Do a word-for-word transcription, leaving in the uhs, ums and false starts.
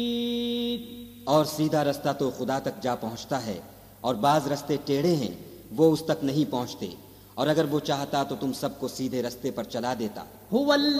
और सीधा रास्ता तो खुदा तक जा पहुंचता है और बाज रास्ते टेढ़े हैं, वो उस तक नहीं पहुंचते। और अगर वो चाहता तो तुम सबको सीधे रास्ते पर चला देता।